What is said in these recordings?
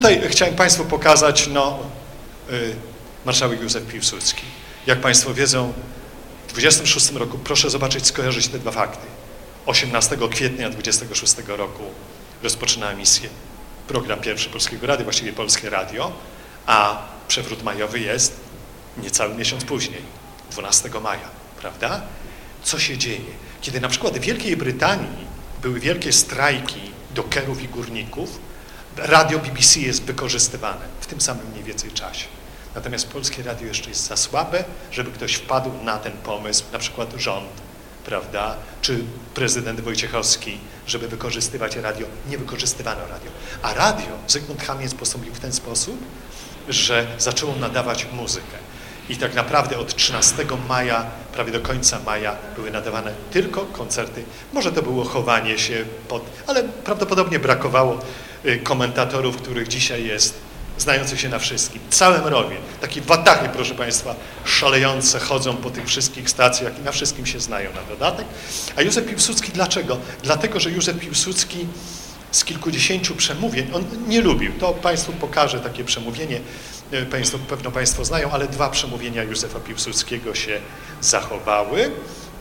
Tutaj chciałem Państwu pokazać, marszałek Józef Piłsudski. Jak Państwo wiedzą, w 26 roku, proszę zobaczyć, skojarzyć te dwa fakty. 18 kwietnia 26 roku rozpoczyna emisję program pierwszy Polskiego Radia, właściwie Polskie Radio, a przewrót majowy jest niecały miesiąc później, 12 maja, prawda? Co się dzieje? Kiedy na przykład w Wielkiej Brytanii były wielkie strajki dokerów i górników, radio BBC jest wykorzystywane w tym samym mniej więcej czasie. Natomiast Polskie Radio jeszcze jest za słabe, żeby ktoś wpadł na ten pomysł, na przykład rząd, prawda, czy prezydent Wojciechowski, żeby wykorzystywać radio. Nie wykorzystywano radio. A radio Zygmunt Chamiec postąpił w ten sposób, że zaczęło nadawać muzykę. I tak naprawdę od 13 maja, prawie do końca maja były nadawane tylko koncerty. Może to było chowanie się ale prawdopodobnie brakowało komentatorów, których dzisiaj jest, znających się na wszystkim, w całym rowie. Takie watachy, proszę Państwa, szalejące chodzą po tych wszystkich stacjach i na wszystkim się znają na dodatek. A Józef Piłsudski dlaczego? Dlatego, że Józef Piłsudski z kilkudziesięciu przemówień, on nie lubił, to Państwu pokażę takie przemówienie, pewno Państwo znają, ale dwa przemówienia Józefa Piłsudskiego się zachowały.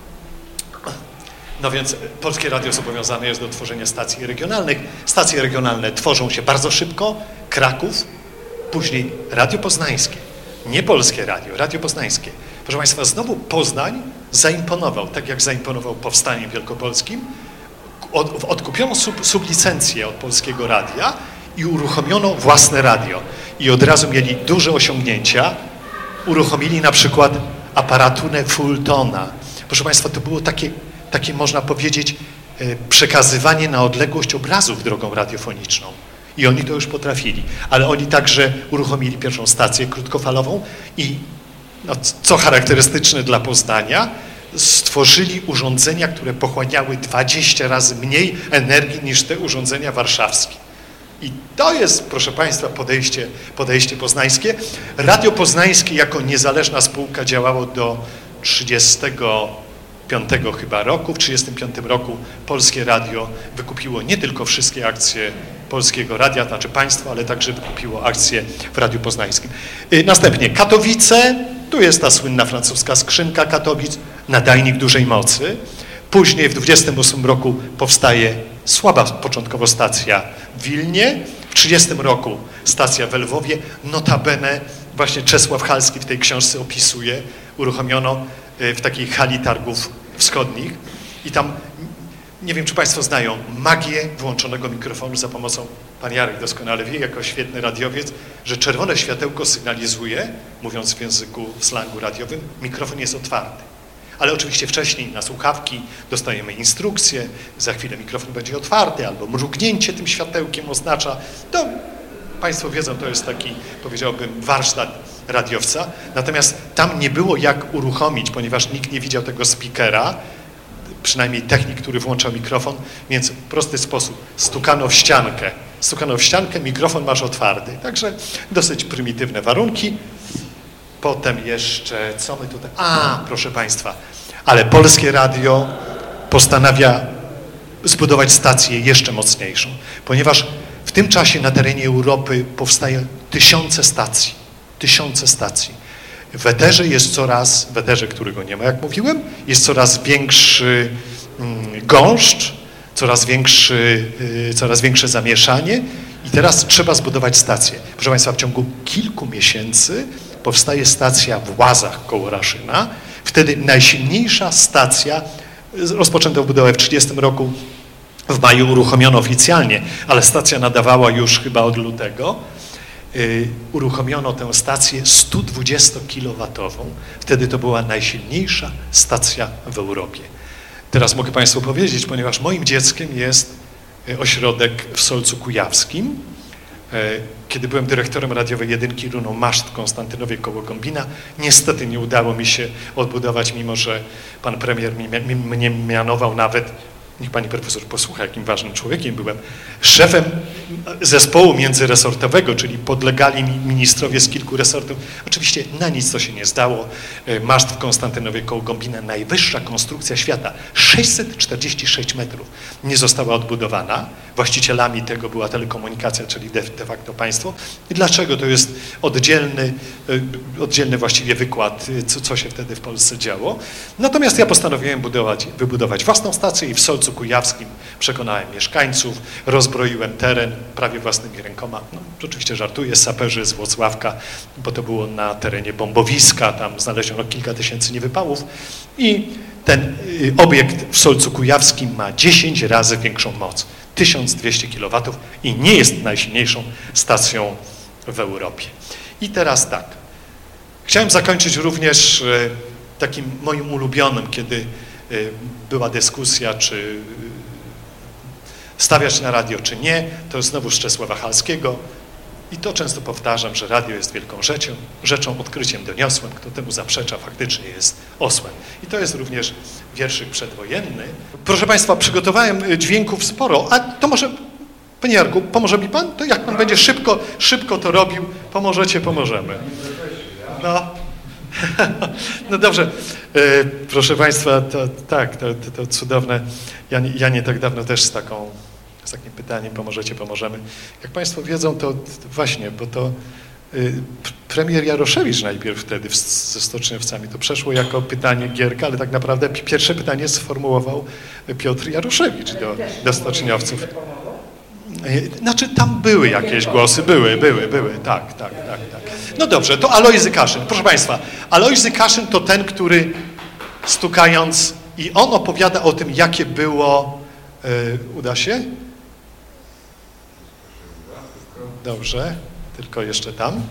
No więc Polskie Radio zobowiązane jest do tworzenia stacji regionalnych. Stacje regionalne tworzą się bardzo szybko. Kraków, później Radio Poznańskie. Nie Polskie Radio, Radio Poznańskie. Proszę Państwa, znowu Poznań zaimponował, tak jak zaimponował Powstaniem Wielkopolskim. Odkupiono sublicencję od Polskiego Radia i uruchomiono własne radio. I od razu mieli duże osiągnięcia. Uruchomili na przykład aparaturę Fultona. Proszę Państwa, to było takie można powiedzieć, przekazywanie na odległość obrazów drogą radiofoniczną. I oni to już potrafili. Ale oni także uruchomili pierwszą stację krótkofalową i, co charakterystyczne dla Poznania, stworzyli urządzenia, które pochłaniały 20 razy mniej energii niż te urządzenia warszawskie. I to jest, proszę Państwa, podejście poznańskie. Radio Poznańskie jako niezależna spółka działało do 35 chyba roku. W 1935 roku Polskie Radio wykupiło nie tylko wszystkie akcje Polskiego Radia, znaczy państwo, ale także wykupiło akcje w Radiu Poznańskim. Następnie Katowice, tu jest ta słynna francuska skrzynka Katowic, nadajnik dużej mocy. Później w 1928 roku powstaje słaba początkowo stacja w Wilnie, w 1930 roku stacja w Lwowie, notabene właśnie Czesław Halski w tej książce opisuje, uruchomiono w takiej hali targów wschodnich i tam, nie wiem czy Państwo znają, magię włączonego mikrofonu za pomocą, pan Jarek doskonale wie, jako świetny radiowiec, że czerwone światełko sygnalizuje, mówiąc w języku, w slangu radiowym, mikrofon jest otwarty. Ale oczywiście wcześniej na słuchawki dostajemy instrukcję, za chwilę mikrofon będzie otwarty, albo mrugnięcie tym światełkiem oznacza, to Państwo wiedzą, to jest taki, powiedziałbym, warsztat radiowca, natomiast tam nie było jak uruchomić, ponieważ nikt nie widział tego speakera, przynajmniej technik, który włączał mikrofon, więc w prosty sposób stukano w ściankę, mikrofon masz otwarty, także dosyć prymitywne warunki. Potem jeszcze, co my tutaj, proszę Państwa, ale Polskie Radio postanawia zbudować stację jeszcze mocniejszą, ponieważ w tym czasie na terenie Europy powstają tysiące stacji. W eterze jest w eterze, którego nie ma, jak mówiłem, jest coraz większy gąszcz, coraz większe zamieszanie i teraz trzeba zbudować stację. Proszę Państwa, w ciągu kilku miesięcy powstaje stacja w Łazach koło Raszyna, wtedy najsilniejsza stacja, rozpoczęto budowę w 1930 roku, w maju uruchomiono oficjalnie, ale stacja nadawała już chyba od lutego, uruchomiono tę stację 120-kilowatową. Wtedy to była najsilniejsza stacja w Europie. Teraz mogę Państwu powiedzieć, ponieważ moim dzieckiem jest ośrodek w Solcu Kujawskim. Kiedy byłem dyrektorem radiowej jedynki Runo Maszt w Konstantynowie koło Gombina, niestety nie udało mi się odbudować, mimo że pan premier mnie mianował nawet, niech pani profesor posłucha, jakim ważnym człowiekiem byłem, szefem zespołu międzyresortowego, czyli podlegali ministrowie z kilku resortów. Oczywiście na nic to się nie zdało. Maszt w Konstantynowie koło Gombina, najwyższa konstrukcja świata, 646 metrów, nie została odbudowana. Właścicielami tego była telekomunikacja, czyli de facto państwo. I dlaczego? To jest oddzielny właściwie wykład, co się wtedy w Polsce działo. Natomiast ja postanowiłem wybudować własną stację i w Solcu Kujawskim przekonałem mieszkańców, rozbroiłem teren prawie własnymi rękoma. No, oczywiście żartuję, saperzy z Włocławka, bo to było na terenie bombowiska, tam znaleziono kilka tysięcy niewypałów i ten obiekt w Solcu Kujawskim ma 10 razy większą moc, 1200 kW i nie jest najsilniejszą stacją w Europie. I teraz tak, chciałem zakończyć również takim moim ulubionym, kiedy była dyskusja, czy stawiać na radio, czy nie, to jest znowu z Czesława Halskiego i to często powtarzam, że radio jest wielką rzeczą, odkryciem doniosłym, kto temu zaprzecza, faktycznie jest osłem. I to jest również wierszyk przedwojenny. Proszę Państwa, przygotowałem dźwięków sporo, a to może, Panie Jarku, pomoże mi Pan? To jak Pan będzie szybko to robił, pomożemy. No. No dobrze, proszę Państwa, to cudowne. Ja nie tak dawno też z takim pytaniem pomożemy. Jak Państwo wiedzą, to właśnie, bo to premier Jaroszewicz najpierw wtedy ze stoczniowcami to przeszło jako pytanie Gierka, ale tak naprawdę pierwsze pytanie sformułował Piotr Jaroszewicz do stoczniowców. Znaczy tam były jakieś głosy, były, tak. No dobrze, to Alojzy Kaszyn. Proszę Państwa, Alojzy Kaszyn to ten, który stukając i on opowiada o tym, jakie było, uda się? Dobrze, tylko jeszcze tam.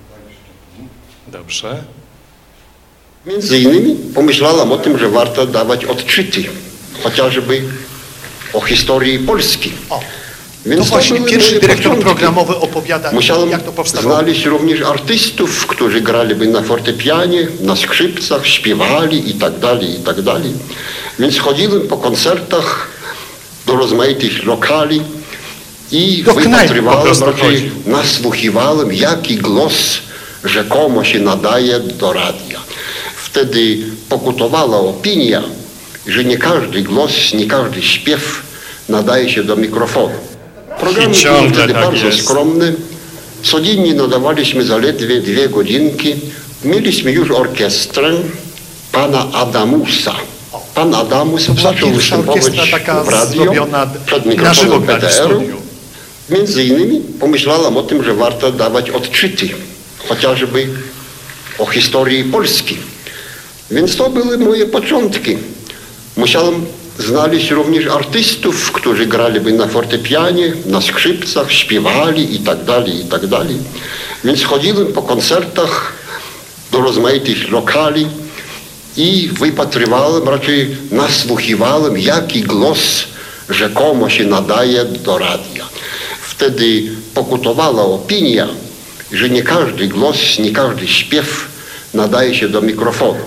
Dobrze. Między innymi pomyślałam o tym, że warto dawać odczyty, chociażby o historii Polski. Więc to właśnie pierwszy dyrektor programowy opowiada, musiałem jak to powstało. Znaleźć również artystów, którzy graliby na fortepianie, na skrzypcach, śpiewali i tak dalej. Więc chodziłem po koncertach do rozmaitych lokali i wypatrywałem, raczej nasłuchiwałem, jaki głos rzekomo się nadaje do radia. Wtedy pokutowała opinia, że nie każdy głos, nie każdy śpiew nadaje się do mikrofonu. Programy były wtedy bardzo skromne. Codziennie nadawaliśmy zaledwie 2 godzinki. Mieliśmy już orkiestrę pana Adamusa. Pan Adamus zaczął występować w radio przed mikrofonem PTR-u. Między innymi pomyślałam o tym, że warto dawać odczyty, chociażby o historii Polski. Więc to były moje początki. Musiałem znaleźć również artystów, którzy graliby na fortepianie, na skrzypcach, śpiewali i tak dalej. Więc chodziłem po koncertach do rozmaitych lokali i wypatrywałem, raczej nasłuchiwałem, jaki głos rzekomo się nadaje do radia. Wtedy pokutowała opinia, że nie każdy głos, nie każdy śpiew nadaje się do mikrofonu.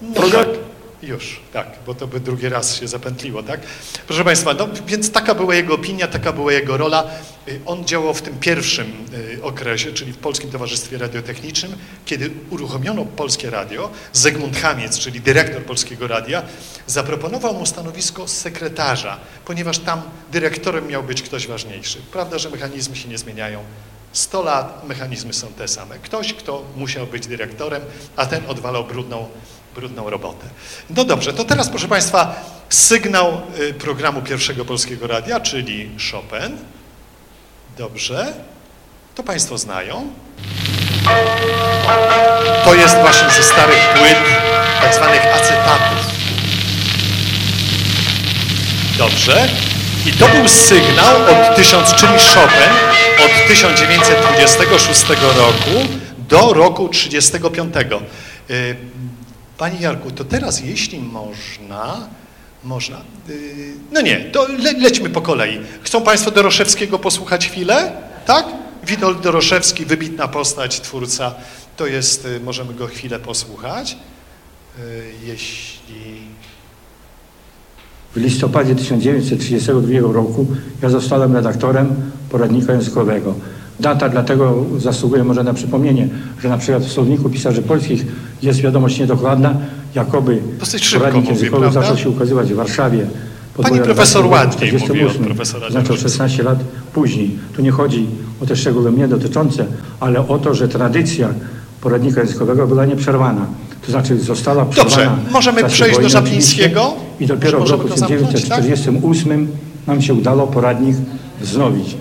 Już, tak, bo to by drugi raz się zapętliło, tak? Proszę Państwa, no więc taka była jego opinia, taka była jego rola. On działał w tym pierwszym okresie, czyli w Polskim Towarzystwie Radiotechnicznym, kiedy uruchomiono Polskie Radio. Zygmunt Chamiec, czyli dyrektor Polskiego Radia, zaproponował mu stanowisko sekretarza, ponieważ tam dyrektorem miał być ktoś ważniejszy. Prawda, że mechanizmy się nie zmieniają. 100 lat mechanizmy są te same. Ktoś, kto musiał być dyrektorem, a ten odwalał brudną robotę. No dobrze, to teraz, proszę Państwa, sygnał programu Pierwszego Polskiego Radia, czyli Chopin. Dobrze. To Państwo znają. To jest właśnie ze starych płyt, tak zwanych acetatów. Dobrze. I to był sygnał czyli Chopin od 1926 roku do roku 1935. Panie Jarku, to teraz jeśli można, no nie, to lećmy po kolei. Chcą Państwo Doroszewskiego posłuchać chwilę? Tak? Witold Doroszewski, wybitna postać, twórca, to jest, możemy go chwilę posłuchać, jeśli... W listopadzie 1932 roku ja zostałem redaktorem poradnika językowego. Data dlatego zasługuje może na przypomnienie, że na przykład w Słowniku Pisarzy Polskich jest wiadomość niedokładna, jakoby poradnik językowy zaczął się ukazywać w Warszawie. Pani profesor ładniej mówi od profesora. Znaczy 16 lat później. Tu nie chodzi o te szczegóły mnie dotyczące, ale o to, że tradycja poradnika językowego była nieprzerwana. To znaczy została przerwana. Dobrze, możemy przejść do Żablińskiego. I dopiero w roku 1948 nam się udało poradnik wznowić.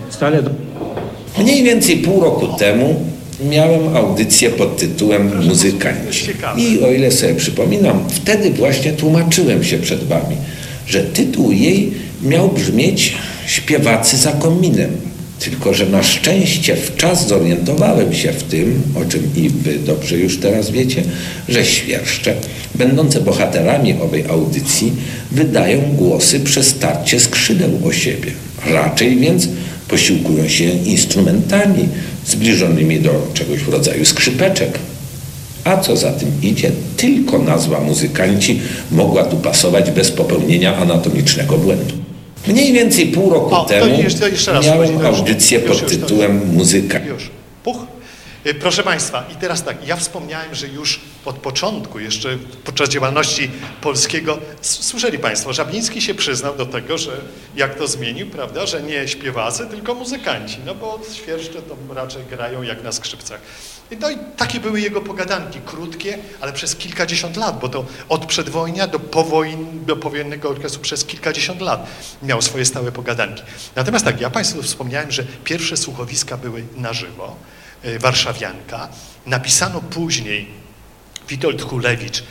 Mniej więcej pół roku temu miałem audycję pod tytułem Muzykanci. I o ile sobie przypominam, wtedy właśnie tłumaczyłem się przed wami, że tytuł jej miał brzmieć Śpiewacy za kominem. Tylko że na szczęście wczas zorientowałem się w tym, o czym i wy dobrze już teraz wiecie, że świerszcze, będące bohaterami owej audycji, wydają głosy przez starcie skrzydeł o siebie. Raczej więc posiłkują się instrumentami zbliżonymi do czegoś w rodzaju skrzypeczek. A co za tym idzie, tylko nazwa Muzykanci mogła tu pasować bez popełnienia anatomicznego błędu. Mniej więcej pół roku temu miałem audycję pod tytułem Muzyka. Już. Puch. Proszę Państwa, i teraz tak, ja wspomniałem, że już od początku, jeszcze podczas działalności Polskiego, słyszeli Państwo, Żabliński się przyznał do tego, że jak to zmienił, prawda, że nie śpiewacy, tylko muzykanci, no bo świerszcze to raczej grają jak na skrzypcach. No i takie były jego pogadanki, krótkie, ale przez kilkadziesiąt lat, bo to od przedwojnia do powojennego okresu przez kilkadziesiąt lat miał swoje stałe pogadanki. Natomiast tak, ja Państwu wspomniałem, że pierwsze słuchowiska były na żywo, Warszawianka. Napisano później Witold Hulewicz,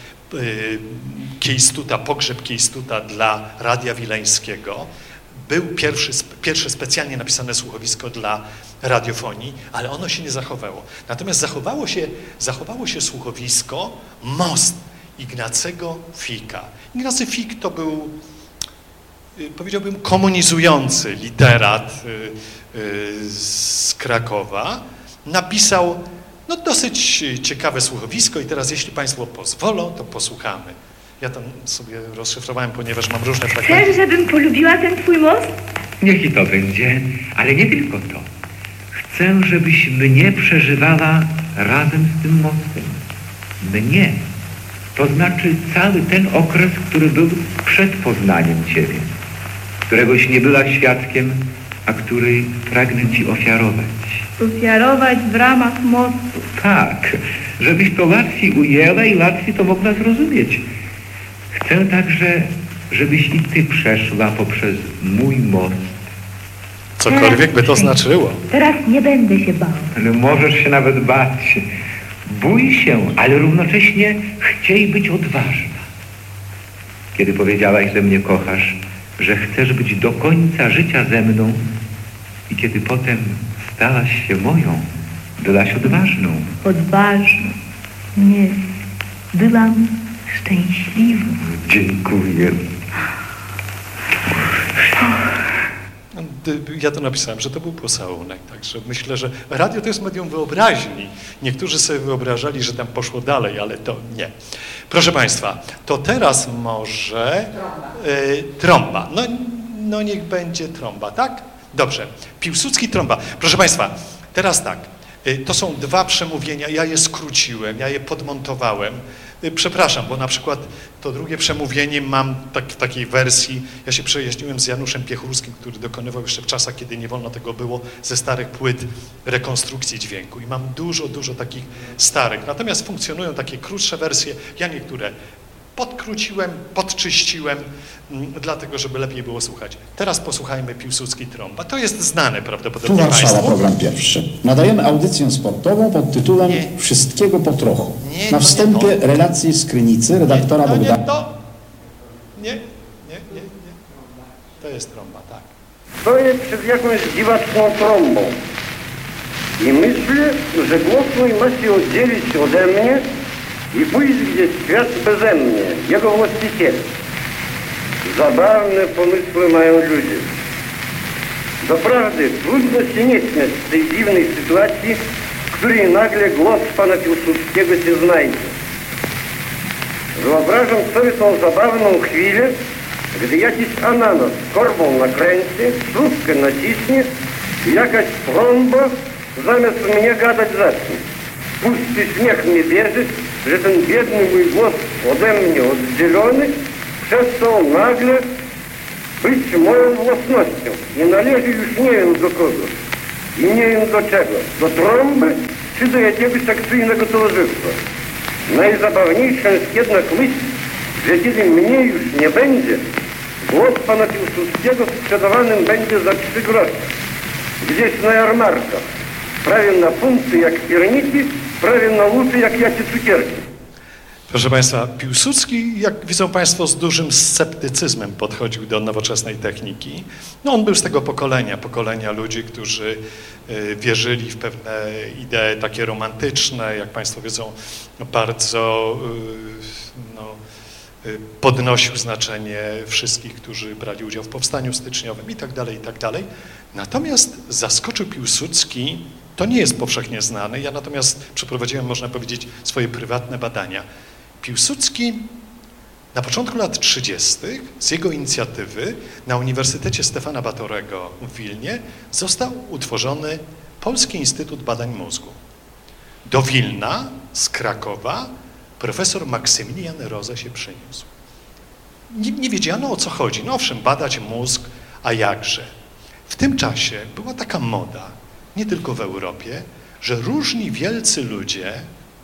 Kiejstuta, pogrzeb Kiejstuta dla Radia Wileńskiego. Był pierwsze specjalnie napisane słuchowisko dla radiofonii, ale ono się nie zachowało. Natomiast zachowało się słuchowisko Most Ignacego Fika. Ignacy Fik to był, powiedziałbym, komunizujący literat z Krakowa. Napisał no, dosyć ciekawe słuchowisko i teraz, jeśli Państwo pozwolą, to posłuchamy. Ja tam sobie rozszyfrowałem, ponieważ mam różne fragmenty. Chcesz, żebym polubiła ten twój most? Niech i to będzie, ale nie tylko to. Chcę, żebyś mnie przeżywała razem z tym mostem. Mnie. To znaczy cały ten okres, który był przed poznaniem Ciebie, któregoś nie była świadkiem, a który pragnę Ci ofiarować. Ofiarować w ramach mostu. Tak, żebyś to łatwiej ujęła i łatwiej to mogła zrozumieć. Chcę także, żebyś i Ty przeszła poprzez mój most. Cokolwiek by to znaczyło. Teraz nie będę się bał. Ale możesz się nawet bać. Bój się, ale równocześnie chciej być odważna. Kiedy powiedziałaś, że mnie kochasz, że chcesz być do końca życia ze mną i kiedy potem stałaś się moją, byłaś odważną. Odważną. Nie. Byłam szczęśliwą. Dziękuję. Ja to napisałem, że to był pocałunek, także myślę, że radio to jest medium wyobraźni. Niektórzy sobie wyobrażali, że tam poszło dalej, ale to nie. Proszę Państwa, to teraz może trąba. No niech będzie trąba, tak? Dobrze. Piłsudski, trąba. Proszę Państwa, teraz tak. To są dwa przemówienia, ja je skróciłem, ja je podmontowałem. Przepraszam, bo na przykład to drugie przemówienie mam w takiej wersji, ja się przejaśniłem z Januszem Piechurskim, który dokonywał jeszcze w czasach, kiedy nie wolno tego było, ze starych płyt rekonstrukcji dźwięku i mam dużo takich starych. Natomiast funkcjonują takie krótsze wersje, ja niektóre podkróciłem, podczyściłem, dlatego, żeby lepiej było słuchać. Teraz posłuchajmy Piłsudski, trąba. To jest znane prawdopodobnie Tu Warszawa, Państwu. program pierwszy. Nadajemy audycję sportową pod tytułem Wszystkiego po trochu. Na wstępie relacje z Krynicy, redaktora Bogdana. Nie. To jest trąba, tak. Stoję przed jakąś dziwaczną trąbą i myślę, że głos mój ma się oddzielić ode mnie i pójść gdzieś w świat beze mnie, jego właściciel. Zabawne pomysły mają ludzie. Doprawdy trudno się nie śmiać z tej dziwnej sytuacji, w której nagle głos pana Piłsudskiego się znajdzie. Wyobrażam sobie tą zabawną chwilę, gdy jakiś ananas korbą nakręci, śrubkę naciśnie i jakaś trąba zamiast mnie gadać zacznie. Pusty śmiech mnie bierze, że ten biedny mój głos ode mnie oddzielony przestał nagle być moją własnością i należy już nie wiem do kogo i nie wiem do czego, do trąby czy do jakiegoś akcyjnego towarzystwa. Najzabawniejsza jest jednak myśl, że kiedy mnie już nie będzie, głos pana Piłsudskiego sprzedawanym będzie za 3 grosze. Gdzieś na jarmarkach, prawie na funty jak pierniki, prawie na łuty jak jakie cukierki. Proszę Państwa, Piłsudski, jak widzą Państwo, z dużym sceptycyzmem podchodził do nowoczesnej techniki. No on był z tego pokolenia ludzi, którzy wierzyli w pewne idee takie romantyczne, jak Państwo wiedzą, bardzo podnosił znaczenie wszystkich, którzy brali udział w powstaniu styczniowym i tak dalej, i tak dalej. Natomiast zaskoczył Piłsudski, to nie jest powszechnie znane, ja natomiast przeprowadziłem, można powiedzieć, swoje prywatne badania. Piłsudski na początku lat 30. z jego inicjatywy na Uniwersytecie Stefana Batorego w Wilnie został utworzony Polski Instytut Badań Mózgu. Do Wilna z Krakowa profesor Maksymilian Roze się przyniósł. Nie wiedziano, o co chodzi. No owszem, badać mózg, a jakże. W tym czasie była taka moda, nie tylko w Europie, że różni wielcy ludzie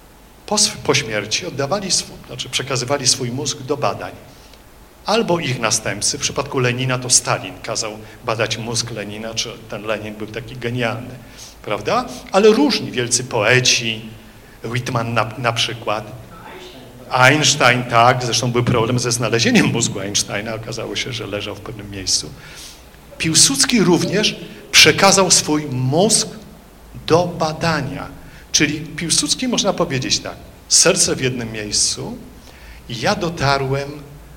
po śmierci przekazywali swój mózg do badań. Albo ich następcy, w przypadku Lenina to Stalin kazał badać mózg Lenina, czy ten Lenin był taki genialny, prawda? Ale różni wielcy poeci, Whitman na przykład, Einstein, tak, zresztą był problem ze znalezieniem mózgu Einsteina, okazało się, że leżał w pewnym miejscu. Piłsudski również przekazał swój mózg do badania. Czyli Piłsudski, można powiedzieć tak, serce w jednym miejscu. Ja dotarłem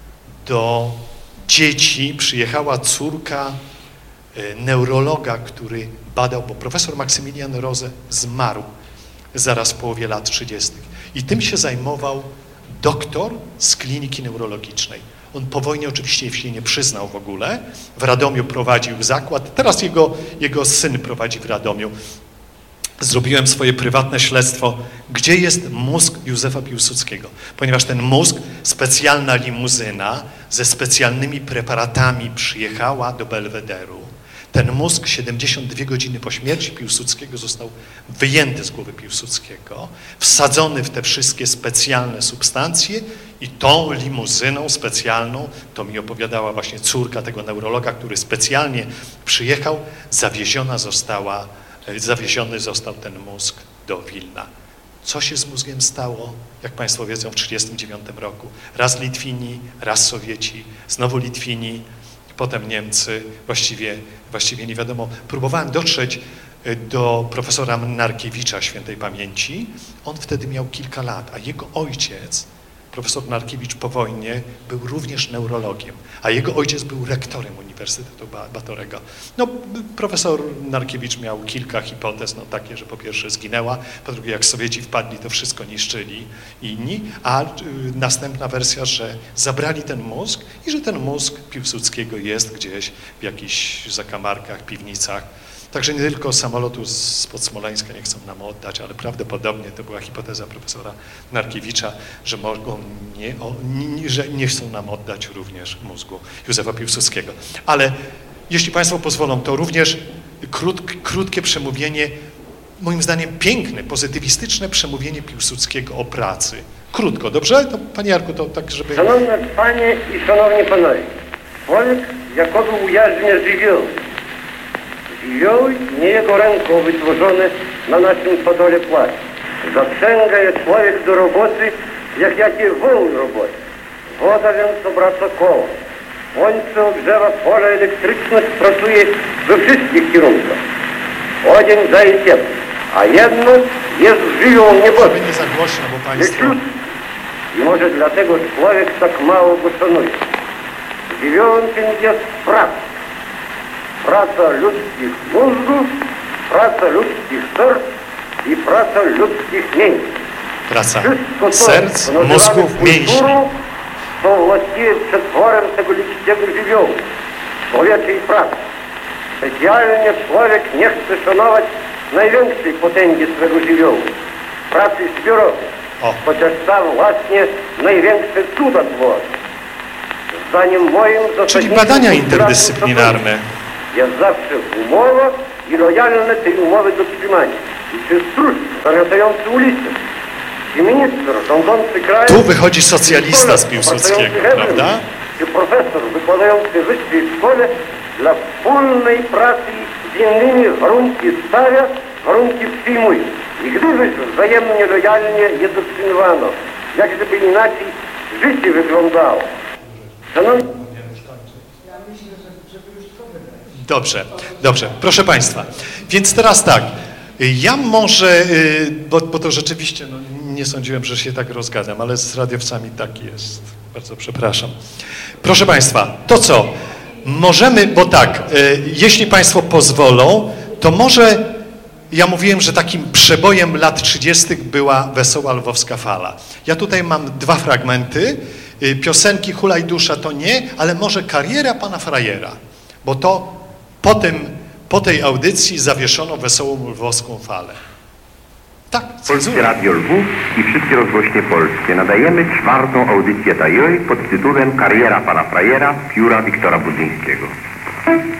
do dzieci, przyjechała córka neurologa, który badał, bo profesor Maksymilian Roze zmarł zaraz w połowie lat 30. I tym się zajmował doktor z kliniki neurologicznej. On po wojnie oczywiście się nie przyznał w ogóle. W Radomiu prowadził zakład. Teraz jego syn prowadzi w Radomiu. Zrobiłem swoje prywatne śledztwo, gdzie jest mózg Józefa Piłsudskiego. Ponieważ ten mózg, specjalna limuzyna ze specjalnymi preparatami przyjechała do Belwederu. Ten mózg 72 godziny po śmierci Piłsudskiego został wyjęty z głowy Piłsudskiego, wsadzony w te wszystkie specjalne substancje i tą limuzyną specjalną, to mi opowiadała właśnie córka tego neurologa, który specjalnie przyjechał, zawieziony został ten mózg do Wilna. Co się z mózgiem stało? Jak Państwo wiedzą, w 1939 roku. Raz Litwini, raz Sowieci, znowu Litwini, potem Niemcy, właściwie nie wiadomo. Próbowałem dotrzeć do profesora Narkiewicza świętej pamięci. On wtedy miał kilka lat, a jego ojciec, profesor Narkiewicz po wojnie, był również neurologiem, a jego ojciec był rektorem Uniwersytetu Batorego. No, profesor Narkiewicz miał kilka hipotez, no takie, że po pierwsze zginęła, po drugie jak Sowieci wpadli, to wszystko niszczyli inni, a następna wersja, że zabrali ten mózg i że ten mózg Piłsudskiego jest gdzieś w jakichś zakamarkach, piwnicach. Także nie tylko samolotu spod Smoleńska nie chcą nam oddać, ale prawdopodobnie to była hipoteza profesora Narkiewicza, że że nie chcą nam oddać również mózgu Józefa Piłsudskiego. Ale jeśli Państwo pozwolą, to również krótkie przemówienie, moim zdaniem piękne, pozytywistyczne przemówienie Piłsudskiego o pracy. Krótko, dobrze? To, Panie Jarku, to tak, żeby... Szanowne Panie i Szanowni Panowie, człowiek jakoby ujarznie żywioł. Żywioł nie jego ręką wytworzony na naszym stodole płaci. Zaprzęga je człowiek do roboty, jak jakie woł roboty. Woda więc obraca koło. Słońce ogrzewa pole elektryczne, pracuje we wszystkich kierunkach. Odzień daje ciepło, a jedno jest żywioł nieboski. Nie za głośno, bo Państwo... I może dlatego człowiek tak mało go szanuje. Żywiołem tym jest praca. Praca ludzkich mózgów, praca ludzkich serc i praca ludzkich mięśni. Praca serc, mózgów, mięśni. To właściwie przetworem tego ludzkiego żywiołu, człowieczej pracy. Specjalnie człowiek nie chce szanować największej potęgi swego żywiołu, pracy zbiorowej, chociaż sam właśnie największe cuda tworzy. Zdaniem moim Czyli badania interdyscyplinarne. Jest zawsze umowa i lojalne tej umowy dotrzymanie. I czy stróż zamiatający ulicę, i minister rządzący krajem... Tu wychodzi socjalista z Piłsudskiego, prawda? Czy profesor wykładający w wyższej szkole dla wspólnej pracy z innymi warunki stawia, warunki przyjmuje. I gdybyś wzajemnie lojalnie je dotrzymywano, jak gdyby inaczej życie wyglądało. Szanowni... Dobrze, dobrze. Proszę Państwa, więc teraz tak, ja może, bo to rzeczywiście no, nie sądziłem, że się tak rozgadam, ale z radiowcami tak jest. Bardzo przepraszam. Proszę Państwa, to co? Możemy, bo tak, jeśli Państwo pozwolą, to może, ja mówiłem, że takim przebojem lat 30. była Wesoła Lwowska Fala. Ja tutaj mam 2 fragmenty, piosenki Hulaj dusza to nie, ale może Kariera pana frajera, bo to po tej audycji zawieszono Wesołą Lwowską Falę. Tak, Polskie Radio Lwów i wszystkie rozgłośnie polskie nadajemy 4. audycję tajoj pod tytułem Kariera pana frajera Pióra Wiktora Budzyńskiego.